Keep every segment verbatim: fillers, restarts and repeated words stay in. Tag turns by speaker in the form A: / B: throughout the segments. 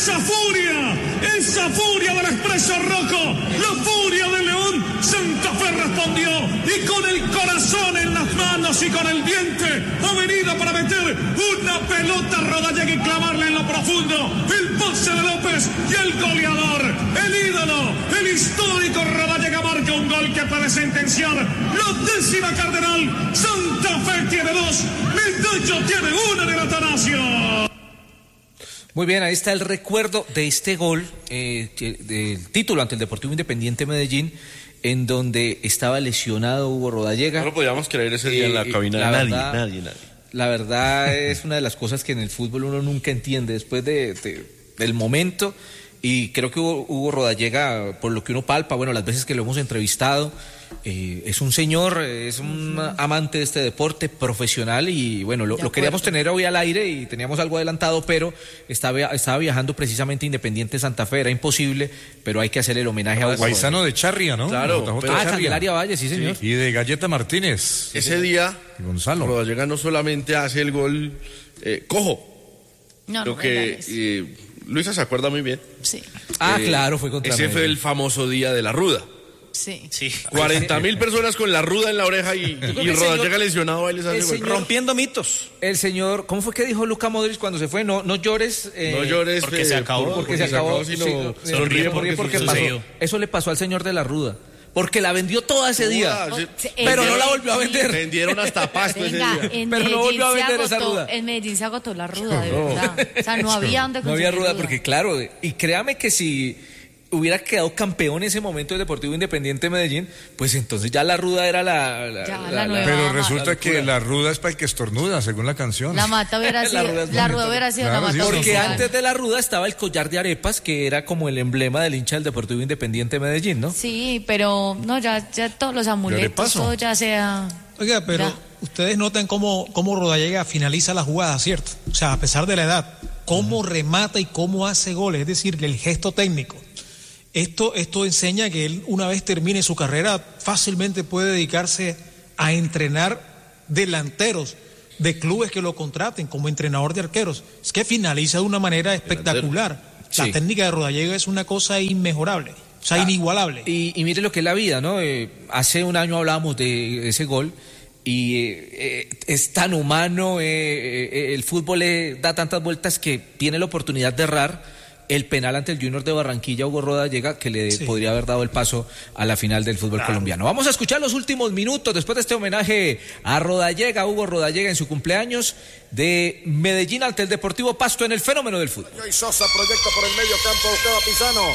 A: esa furia, esa furia del Expreso Rojo, la furia del León. Santa Fe respondió y con el corazón en las manos y con el diente ha venido para meter una pelota a Rodallega y clavarla en lo profundo. El pase de López y el goleador, el ídolo, el histórico Rodallega marca un gol que puede sentenciar la décima Cardenal. Santa Fe tiene dos, Medallo tiene una en el Atanasio.
B: Muy bien, ahí está el recuerdo de este gol, eh, del título ante el Deportivo Independiente Medellín, en donde estaba lesionado Hugo Rodallega.
C: No lo podíamos creer ese día eh, en la cabina.
B: La
C: nadie,
B: verdad,
C: nadie, nadie.
B: La verdad es una de las cosas que en el fútbol uno nunca entiende después de, de, del momento. Y creo que Hugo, Hugo Rodallega, por lo que uno palpa, bueno, las veces que lo hemos entrevistado, eh, es un señor, es un amante de este deporte, profesional, y bueno, lo, lo queríamos tener hoy al aire y teníamos algo adelantado, pero estaba, estaba viajando precisamente Independiente Santa Fe, era imposible, pero hay que hacerle el homenaje a Hugo.
D: Paisano de Charria, ¿no?
C: Claro.
B: Pero, ah, Candelaria Valle, sí, señor.
D: Sí. Y de Galleta Martínez.
C: Ese día,
D: Gonzalo
C: Rodallega no solamente hace el gol eh, cojo,
E: no,
C: lo
E: no
C: que... Eh, Luisa se acuerda muy bien.
E: Sí.
B: Ah,
C: eh,
B: claro, fue contra
C: Ese
B: Medellín.
C: fue el famoso día de la ruda.
E: Sí.
B: Sí.
C: cuarenta mil personas con la ruda en la oreja y, y Rodallega lesionado ahí les hace gol.
B: Rompiendo mitos. El señor, ¿cómo fue que dijo Luka Modric cuando se fue? No, no llores. Eh,
C: no llores.
F: Porque
C: eh,
F: se acabó.
C: Porque,
B: porque
C: se,
B: se acabó.
C: sino
B: Sí,
C: sonríe porque,
B: porque
C: porque
B: pasó. Eso le pasó al señor de la ruda. Porque la vendió toda ese día.
C: Oh,
E: sí,
B: pero no la volvió a vender.
C: Vendieron hasta pasto
E: Venga,
C: ese día.
E: en
B: Pero no
E: Medellín
B: volvió a
E: se
B: vender
E: agotó,
B: esa ruda.
E: En Medellín se agotó la ruda, de
C: No.
E: verdad. O sea, no había donde
B: No había
E: conseguir
B: ruda, porque claro, y créame que si hubiera quedado campeón en ese momento el Deportivo Independiente de Medellín, pues entonces ya la ruda era la... la,
E: Ya,
B: la,
E: la nueva.
D: Pero
E: Ah,
D: resulta
B: la
D: que la ruda es para el que estornuda, según la canción.
E: La mata hubiera
B: La
E: sido,
B: ruda es
E: la
B: bonita.
E: ruda hubiera sido
D: Claro,
E: la
D: sí,
E: mata.
B: Porque
E: original.
B: antes de la ruda estaba el collar de arepas, que era como el emblema del hincha del Deportivo Independiente de Medellín, ¿no?
E: Sí, pero no, ya, ya todos los amuletos,
D: paso.
E: todo ya sea...
G: Oiga, pero
E: Ya.
G: ustedes notan cómo, cómo Rodallega finaliza la jugada, ¿cierto? O sea, a pesar de la edad, cómo remata y cómo hace goles, es decir, el gesto técnico. Esto, esto enseña que él, una vez termine su carrera, fácilmente puede dedicarse a entrenar delanteros de clubes que lo contraten como entrenador de arqueros. Es que finaliza de una manera espectacular. La
B: Sí.
G: técnica de Rodallega es una cosa inmejorable, o sea,
B: Ah,
G: inigualable.
B: Y, y mire lo que es la vida, ¿no? Eh, hace un año hablábamos de ese gol y eh, eh, es tan humano, eh, eh, el fútbol le da tantas vueltas que tiene la oportunidad de errar. El penal ante el Junior de Barranquilla, Hugo Rodallega, que le
G: Sí.
B: podría haber dado el paso a la final del fútbol colombiano. Vamos a escuchar los últimos minutos después de este homenaje a Rodallega, Hugo Rodallega en su cumpleaños, de Medellín ante el Deportivo Pasto en el fenómeno del fútbol.
H: Y Sosa proyecta por el medio campo, buscaba Pisano.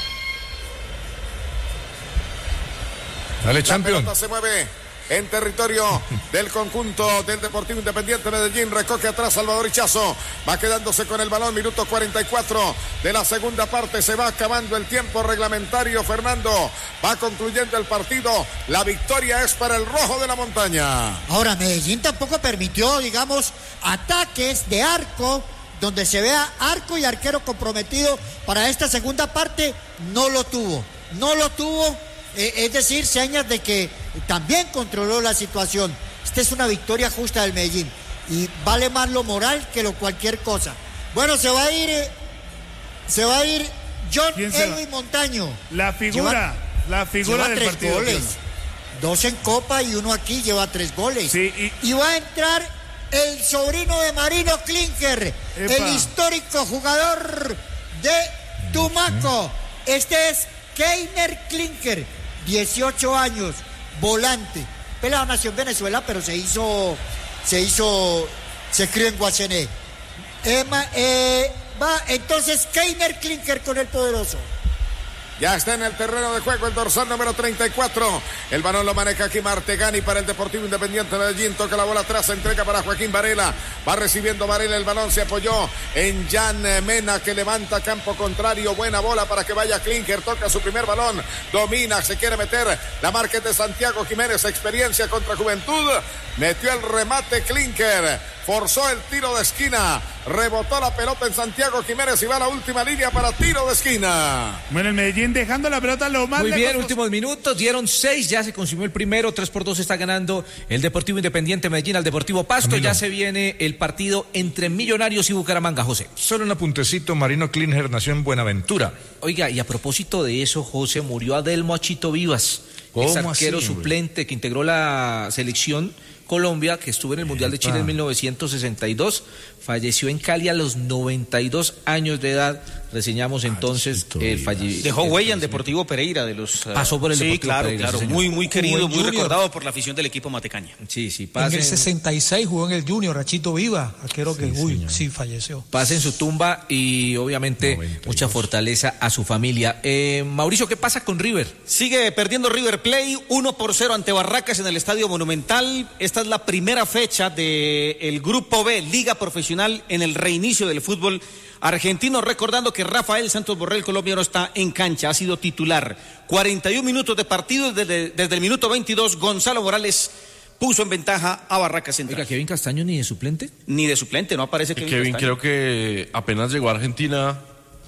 D: Dale,
H: La
D: champion.
H: pelota se mueve en territorio del conjunto del Deportivo Independiente Medellín. Recoge atrás Salvador Ichazo. Va quedándose con el balón. Minuto cuarenta y cuatro de la segunda parte. Se va acabando el tiempo reglamentario. Fernando, va concluyendo el partido. La victoria es para el Rojo de la Montaña.
I: Ahora, Medellín tampoco permitió, digamos, ataques de arco, donde se vea arco y arquero comprometido. Para esta segunda parte no lo tuvo. No lo tuvo. Eh, es decir, señas de que también controló la situación. Esta es una victoria justa del Medellín y vale más lo moral que lo cualquier cosa. Bueno, se va a ir eh, se va a ir John Edwin Montaño.
J: La figura,
I: lleva,
J: la figura
I: lleva
J: del
I: tres
J: partido.
I: goles, dos en Copa y uno aquí, lleva tres goles.
J: Sí, y...
I: y va a entrar el sobrino de Marino Klinker,
J: Epa.
I: el histórico jugador de Tumaco. Este es Keiner Klinker, dieciocho años, volante. Pelado nació en Venezuela, pero se hizo, se hizo, se crió en Guacené. Emma, eh, va entonces Keiner Klinker con el poderoso.
H: Ya está en el terreno de juego el dorsal número treinta y cuatro. El balón lo maneja aquí Martegani para el Deportivo Independiente Medellín. Toca la bola atrás, entrega para Joaquín Varela. Va recibiendo Varela, el balón se apoyó en Jan Mena, que levanta campo contrario. Buena bola para que vaya Klinker. Toca su primer balón. Domina, se quiere meter. La marca es de Santiago Jiménez. Experiencia contra Juventud. Metió el remate Klinker. forzó el tiro de esquina, rebotó la pelota en Santiago Jiménez y va a la última línea para tiro de esquina.
A: Bueno, el Medellín dejando la pelota lo más
B: Muy
A: lejos
B: bien,
A: posible.
B: últimos minutos, dieron seis, ya se consumió el primero, tres por dos está ganando el Deportivo Independiente Medellín al Deportivo Pasto.
D: Camilo.
B: Ya se viene el partido entre Millonarios y Bucaramanga, José.
D: Solo un apuntecito, Marino Klinger nació en Buenaventura.
B: Oiga, y a propósito de eso, José, murió Adelmo Achito Vivas,
D: ¿Cómo
B: ex arquero
D: así,
B: suplente que integró la selección Colombia, que estuvo en el Mundial de Chile en mil novecientos sesenta y dos, falleció en Cali a los noventa y dos años de edad. Reseñamos entonces el fallecimiento.
F: Dejó huella en Deportivo Pereira de los...
B: Pasó por el
F: sí,
B: Deportivo
F: claro,
B: Pereira,
F: claro,
B: sí,
F: muy, muy querido,
G: Jugó en
F: muy
G: Junior.
F: recordado por la afición del equipo Matecaña.
B: Sí, sí,
G: En
B: pasen,
G: el sesenta y seis jugó en el Junior, Rachito Viva, arquero que, uy,
D: señor.
G: sí, falleció.
B: pasen su tumba y obviamente
D: noventa y dos.
B: mucha fortaleza a su familia. Eh, Mauricio, ¿qué pasa con River?
F: Sigue perdiendo River Plate, uno por cero ante Barracas en el Estadio Monumental. Esta es la primera fecha del Grupo B, Liga Profesional, en el reinicio del fútbol argentino. Recordando que Rafael Santos Borrell, colombiano, está en cancha, ha sido titular. cuarenta y un minutos de partido, desde, desde el minuto veintidós, Gonzalo Morales puso en ventaja a Barracas Central.
B: Oiga, Kevin Castaño ni de suplente.
F: Ni de suplente, no aparece
C: Y
F: Kevin,
C: Kevin
F: Castaño.
C: creo que apenas llegó a Argentina.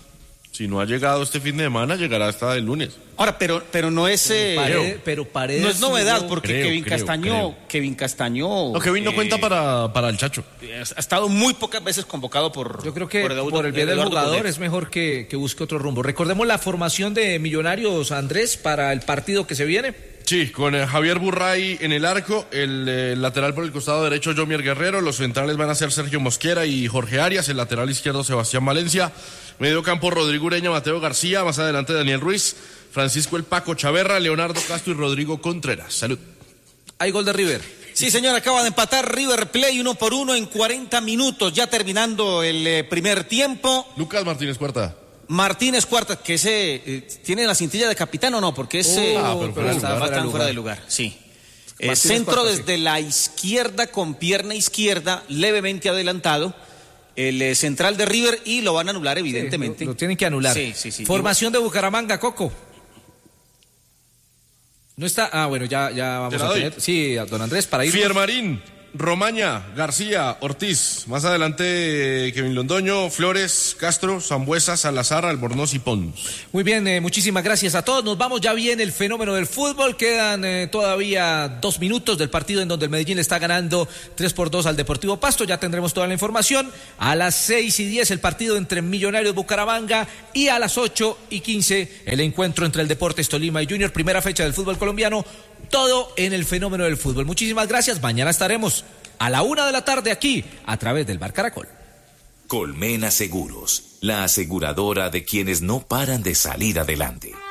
C: Si no ha llegado este fin de semana, llegará hasta el lunes.
F: Ahora, pero, pero no es... eh,
B: Paredes- pero Paredes
F: no es novedad,
B: jugó-
F: porque
C: Creo,
F: Kevin
C: creo,
F: Castaño...
C: creo.
F: Kevin Castaño...
C: No, Kevin no
F: eh,
C: cuenta para, para el Chacho.
F: Ha estado muy pocas veces convocado por...
B: Yo creo que por,
F: Eduardo-
B: el bien del
F: Eduardo
B: jugador
F: Cordero.
B: es mejor que, que busque otro rumbo. Recordemos la formación de Millonarios, Andrés, para el partido que se viene.
C: Sí, con eh, Javier Burray en el arco, el eh, lateral por el costado derecho, Jomier Guerrero, los centrales van a ser Sergio Mosquera y Jorge Arias, el lateral izquierdo, Sebastián Valencia, medio campo, Rodrigo Ureña, Mateo García, más adelante Daniel Ruiz, Francisco El Paco Chaverra, Leonardo Castro y Rodrigo Contreras. Salud.
B: Hay gol de River.
F: Sí, señor, acaba de empatar River Plate uno por uno en cuarenta minutos, ya terminando el eh, primer tiempo.
C: Lucas Martínez Cuarta.
F: Martínez Cuarta, que ese eh, tiene la cintilla de capitán o no, porque es... eh,
B: Ah, pero fuera de
F: está
B: lugar, fuera de
F: bastante fuera de
B: lugar.
F: lugar, sí. Eh,
B: Martínez
F: centro
B: Cuarta,
F: desde la izquierda con pierna izquierda, levemente adelantado. El eh, central de River, y lo van a anular, evidentemente.
B: Lo, lo tienen que anular.
F: Sí, sí, sí.
B: Formación de Bucaramanga, Coco. No está. Ah, bueno, ya, ya vamos
C: Te la
B: a
C: doy.
B: tener. Sí, don Andrés, para ir.
C: Fiermarín, Romaña, García, Ortiz, más adelante Kevin Londoño, Flores, Castro, Sambuesa, Salazar, Albornoz y Pons.
B: Muy bien, eh, muchísimas gracias a todos. Nos vamos, ya viene el fenómeno del fútbol. Quedan eh, todavía dos minutos del partido en donde el Medellín le está ganando tres por dos al Deportivo Pasto. Ya tendremos toda la información. A las seis y diez el partido entre Millonarios Bucaramanga, y a las ocho y quince el encuentro entre el Deportes Tolima y Junior. Primera fecha del fútbol colombiano. Todo en el fenómeno del fútbol. Muchísimas gracias. Mañana estaremos a la una de la tarde aquí a través del Bar Caracol.
J: Colmena Seguros, la aseguradora de quienes no paran de salir adelante.